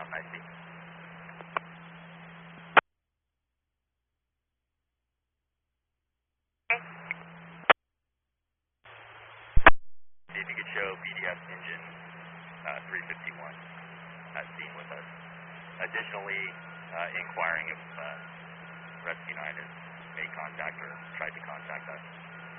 I see. See if you could show BDS engine 351 at scene with us. Additionally, inquiring if Rescue 9 has made contact or tried to contact us.